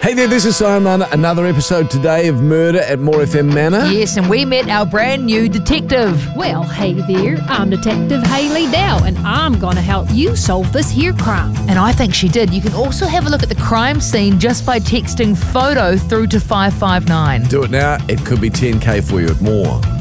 Hey there, this is Simon. Another episode today of Murder at More FM Manor. Yes, and we met our brand new detective. Well, hey there, I'm Detective Hayley Dow, and I'm going to help you solve this here crime. And I think she did. You can also have a look at the crime scene just by texting photo through to 559. Do it now. It could be 10K for you at More.